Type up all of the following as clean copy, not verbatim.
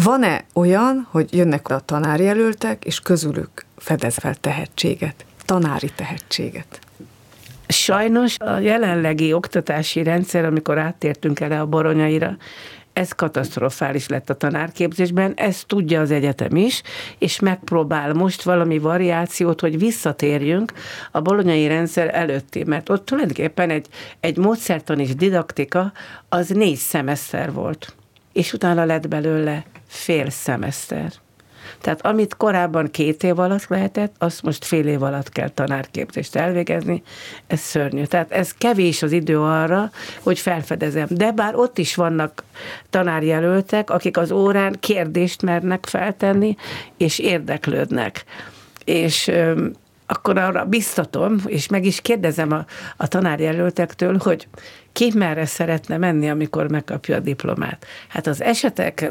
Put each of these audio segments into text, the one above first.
Van-e olyan, hogy jönnek a tanárjelöltek, és közülük fedez fel tehetséget, tanári tehetséget? Sajnos a jelenlegi oktatási rendszer, amikor áttértünk el a Boronyaira, ez katasztrofális lett a tanárképzésben, ezt tudja az egyetem is, és megpróbál most valami variációt, hogy visszatérjünk a bolonyai rendszer előtti, mert ott tulajdonképpen egy módszertan és didaktika az 4 szemeszter volt, és utána lett belőle fél szemeszter. Tehát amit korábban 2 év alatt lehetett, azt most fél év alatt kell tanárképzést elvégezni, ez szörnyű. Tehát ez kevés az idő arra, hogy felfedezem. De bár ott is vannak tanárjelöltek, akik az órán kérdést mernek feltenni, és érdeklődnek. És akkor arra biztatom, és meg is kérdezem a tanárjelöltektől, hogy ki merre szeretne menni, amikor megkapja a diplomát. Hát az esetek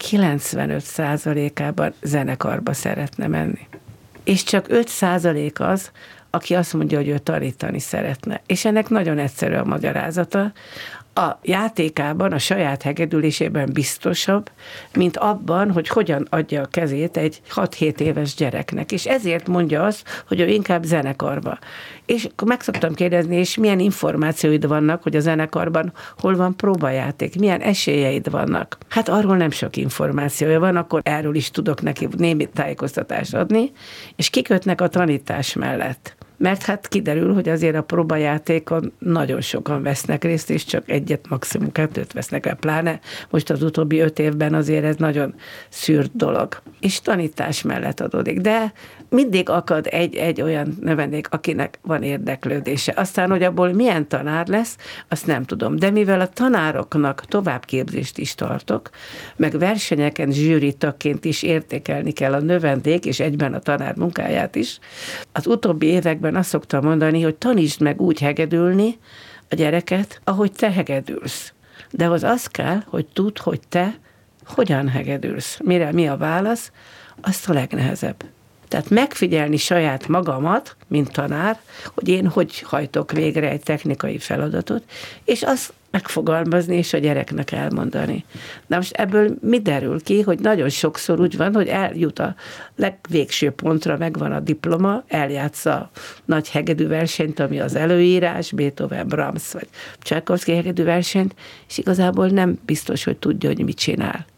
95%-ában zenekarba szeretne menni. És csak 5% az, aki azt mondja, hogy ő tanítani szeretne. És ennek nagyon egyszerű a magyarázata. A játékában, a saját hegedülésében biztosabb, mint abban, hogy hogyan adja a kezét egy 6-7 éves gyereknek. És ezért mondja azt, hogy ő inkább zenekarba. És akkor meg szoktam kérdezni, és milyen információid vannak, hogy a zenekarban hol van próbajáték, milyen esélyeid vannak. Hát arról nem sok információja van, akkor erről is tudok neki némi tájékoztatást adni, és kikötnek a tanítás mellett. Mert hát kiderül, hogy azért a próbajátékon nagyon sokan vesznek részt, és csak 1, maximum 2 vesznek el, pláne most az utóbbi 5 évben azért ez nagyon szűrt dolog. És tanítás mellett adódik. De mindig akad egy olyan növendék, akinek van érdeklődése. Aztán, hogy abból milyen tanár lesz, azt nem tudom. De mivel a tanároknak továbbképzést is tartok, meg versenyeken zsűritagként is értékelni kell a növendék, és egyben a tanár munkáját is, az utóbbi években azt szoktam mondani, hogy tanítsd meg úgy hegedülni a gyereket, ahogy te hegedülsz. De az kell, hogy tudd, hogy te hogyan hegedülsz. Mire mi a válasz? Azt a legnehezebb. Tehát megfigyelni saját magamat, mint tanár, hogy én hogy hajtok végre egy technikai feladatot, és azt megfogalmazni, és a gyereknek elmondani. Na most ebből mi derül ki, hogy nagyon sokszor úgy van, hogy eljut a legvégső pontra, megvan a diploma, eljátsza a nagy hegedűversenyt, ami az előírás, Beethoven, Brahms vagy Csajkovszky hegedűversenyt, és igazából nem biztos, hogy tudja, hogy mit csinál.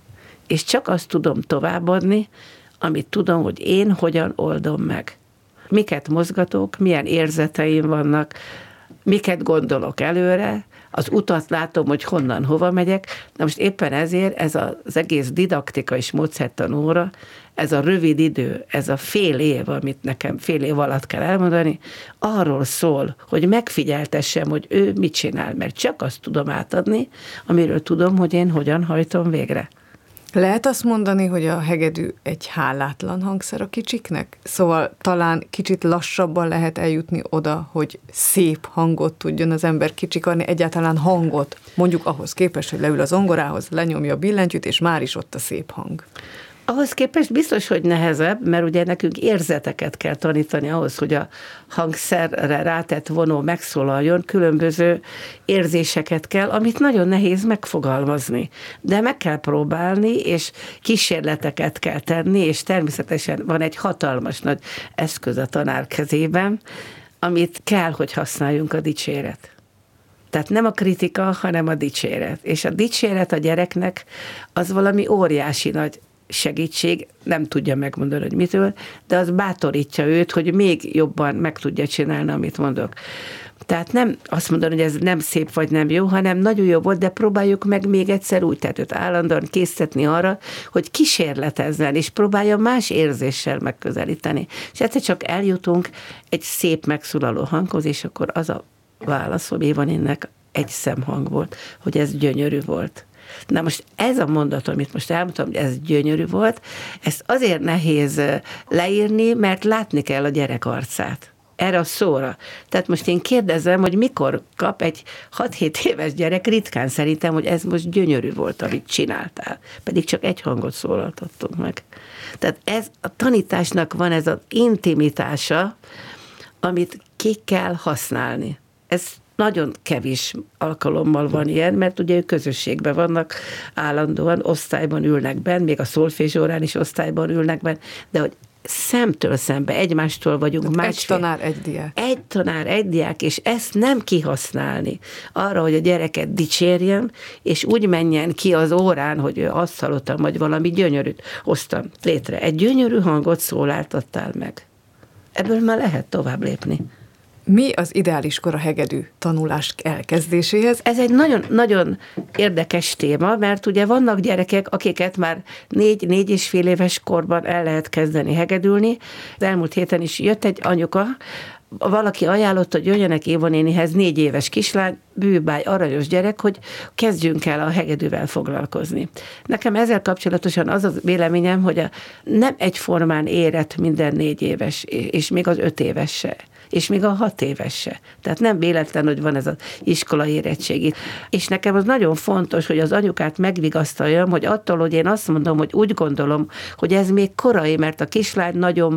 És csak azt tudom továbbadni, amit tudom, hogy én hogyan oldom meg. Miket mozgatok, milyen érzeteim vannak, miket gondolok előre, az utat látom, hogy honnan, hova megyek. Na most éppen ezért ez az egész didaktika és módszertan óra, ez a rövid idő, ez a fél év, amit nekem fél év alatt kell elmondani, arról szól, hogy megfigyeltessem, hogy ő mit csinál, mert csak azt tudom átadni, amiről tudom, hogy én hogyan hajtom végre. Lehet azt mondani, hogy a hegedű egy hálátlan hangszer a kicsiknek? Szóval talán kicsit lassabban lehet eljutni oda, hogy szép hangot tudjon az ember kicsikarni, egyáltalán hangot, mondjuk ahhoz képest, hogy leül a zongorához, lenyomja a billentyűt, és már is ott a szép hang. Ahhoz képest biztos, hogy nehezebb, mert ugye nekünk érzeteket kell tanítani ahhoz, hogy a hangszerre rátett vonó megszólaljon, különböző érzéseket kell, amit nagyon nehéz megfogalmazni. De meg kell próbálni, és kísérleteket kell tenni, és természetesen van egy hatalmas nagy eszköz a tanár kezében, amit kell, hogy használjunk, a dicséret. Tehát nem a kritika, hanem a dicséret. És a dicséret a gyereknek az valami óriási nagy segítség, nem tudja megmondani, hogy mitől, de az bátorítja őt, hogy még jobban meg tudja csinálni, amit mondok. Tehát nem azt mondani, hogy ez nem szép vagy nem jó, hanem nagyon jó volt, de próbáljuk meg még egyszer úgy, tehát őt állandóan késztetni arra, hogy kísérletezzen, és próbálja más érzéssel megközelíteni. És egyszer csak eljutunk egy szép megszólaló hanghoz, és akkor az a válasz, hogy Évaninnek egy szemhang volt, hogy ez gyönyörű volt. Na most ez a mondat, amit most elmondtam, hogy ez gyönyörű volt, ezt azért nehéz leírni, mert látni kell a gyerek arcát. Erre a szóra. Tehát most én kérdezem, hogy mikor kap egy 6-7 éves gyerek, ritkán szerintem, hogy ez most gyönyörű volt, amit csináltál. Pedig csak egy hangot szólaltattunk meg. Tehát ez a tanításnak van ez az intimitása, amit ki kell használni. Ez nagyon kevés alkalommal van ilyen, mert ugye ők közösségben vannak, állandóan osztályban ülnek benn, még a szolfés órán is osztályban ülnek benn, de hogy szemtől szembe, egymástól vagyunk. Egy tanár, egy diák. Egy tanár, egy diák, és ezt nem kihasználni arra, hogy a gyereket dicsérjem, és úgy menjen ki az órán, hogy ő azt hallottam, vagy valami gyönyörűt hoztam létre. Egy gyönyörű hangot szólaltattál meg. Ebből már lehet tovább lépni. Mi az ideális kor a hegedű tanulás elkezdéséhez? Ez egy nagyon érdekes téma, mert ugye vannak gyerekek, akiket már 4-4,5 éves korban el lehet kezdeni hegedülni. Az elmúlt héten is jött egy anyuka, valaki ajánlott, hogy jöjjenek Éva nénihez 4 éves kislány, bűbáj, aranyos gyerek, hogy kezdjünk el a hegedűvel foglalkozni. Nekem ezzel kapcsolatosan az a véleményem, hogy nem egyformán érett minden 4 éves, és még az 5 éves se, és még a 6 éves se. Tehát nem véletlen, hogy van ez az iskolai érettségi. És nekem az nagyon fontos, hogy az anyukát megvigasztaljam, hogy attól, hogy én azt mondom, hogy úgy gondolom, hogy ez még korai, mert a kislány nagyon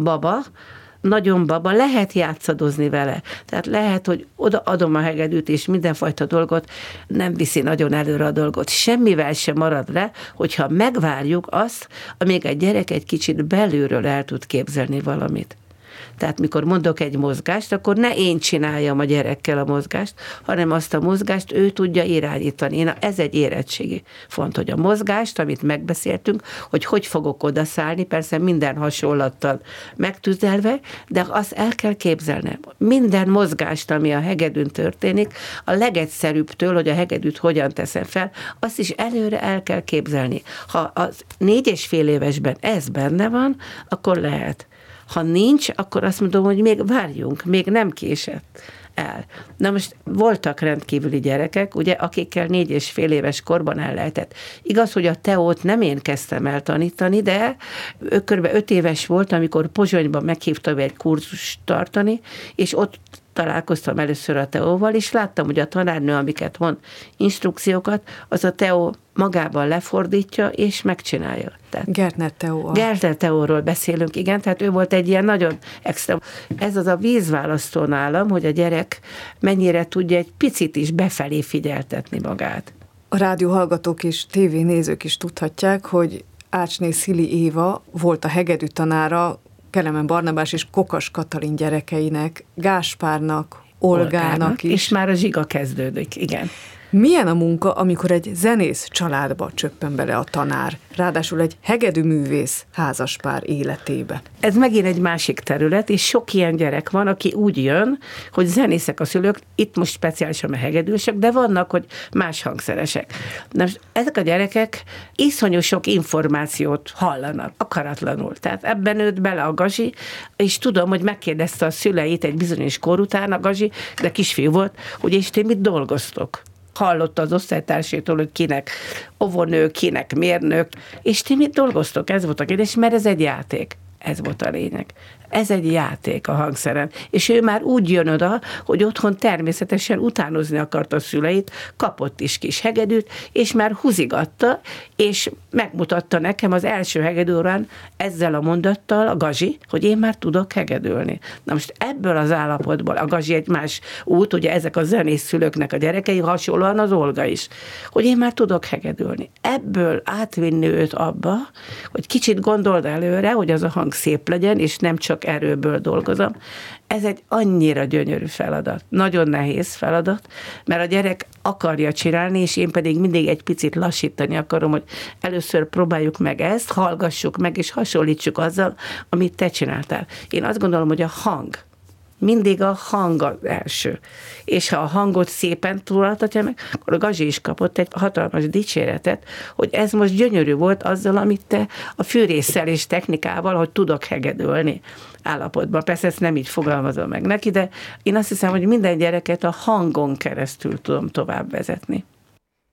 baba, lehet játszadozni vele. Tehát lehet, hogy oda adom a hegedűt, és mindenfajta dolgot nem viszi nagyon előre a dolgot. Semmivel sem marad le, hogyha megvárjuk azt, amíg egy gyerek egy kicsit belülről el tud képzelni valamit. Tehát mikor mondok egy mozgást, akkor ne én csináljam a gyerekkel a mozgást, hanem azt a mozgást ő tudja irányítani. Na, ez egy érettségi font, hogy a mozgást, amit megbeszéltünk, hogy fogok odaszállni, persze minden hasonlattal megtüzelve, de azt el kell képzelnem. Minden mozgást, ami a hegedűn történik, a legegyszerűbbtől, hogy a hegedűt hogyan teszem fel, azt is előre el kell képzelni. Ha az 4,5 évesben ez benne van, akkor lehet. Ha nincs, akkor azt mondom, hogy még várjunk, még nem késett el. Na most voltak rendkívüli gyerekek, ugye, akikkel 4,5 éves korban el lehetett. Igaz, hogy a teót nem én kezdtem el tanítani, de ő kb. 5 éves volt, amikor Pozsonyban meghívtam egy kurzust tartani, és ott találkoztam először a teóval, és láttam, hogy a tanárnő, amiket mond, instrukciókat, az a teó magában lefordítja, és megcsinálja. Tehát Gertner Teó. Gertner Teóról beszélünk, igen, tehát ő volt egy ilyen nagyon extra. Ez az a vízválasztó nálam, hogy a gyerek mennyire tudja egy picit is befelé figyeltetni magát. A rádió hallgatók és tévénézők is tudhatják, hogy Ácsné Szili Éva volt a hegedű tanára Kelemen Barnabás és Kokas Katalin gyerekeinek, Gáspárnak, Olgának is. És már a zsiga kezdődik, igen. Milyen a munka, amikor egy zenész családba csöppen bele a tanár, ráadásul egy hegedűművész házaspár életébe? Ez megint egy másik terület, és sok ilyen gyerek van, aki úgy jön, hogy zenészek a szülők, itt most speciálisan a hegedűsek, de vannak, hogy más hangszeresek. Na most ezek a gyerekek iszonyú sok információt hallanak, akaratlanul. Tehát ebben nőtt bele a Gazsi, és tudom, hogy megkérdezte a szüleit egy bizonyos kor után a Gazsi, de kisfiú volt, hogy és ti mit dolgoztok? Hallotta az osztálytársétól, hogy kinek óvónő, kinek mérnök, és ti mit dolgoztok? Ez volt a kérdés, mert ez egy játék. Ez volt a lényeg. Ez egy játék a hangszeren. És ő már úgy jön oda, hogy otthon természetesen utánozni akarta a szüleit, kapott is kis hegedűt, és már húzigatta, és megmutatta nekem az első hegedűrán ezzel a mondattal a Gazsi, hogy én már tudok hegedülni. Na most ebből az állapotból, a Gazsi egy más út, ugye ezek a zenészszülőknek a gyerekei, hasonlóan az Olga is, hogy én már tudok hegedülni. Ebből átvinni őt abba, hogy kicsit gondold előre, hogy az a hang szép legyen, és nem csak erőből dolgozom. Ez egy annyira gyönyörű feladat. Nagyon nehéz feladat, mert a gyerek akarja csinálni, és én pedig mindig egy picit lassítani akarom, hogy először próbáljuk meg ezt, hallgassuk meg, és hasonlítsuk azzal, amit te csináltál. Én azt gondolom, hogy a hang, mindig a hang az első. És ha a hangot szépen túlaltatja meg, akkor a Gazsi is kapott egy hatalmas dicséretet, hogy ez most gyönyörű volt azzal, amit te a fűrésszel és technikával, hogy tudok hegedülni állapotban. Persze ezt nem így fogalmazom meg neki, de én azt hiszem, hogy minden gyereket a hangon keresztül tudom tovább vezetni.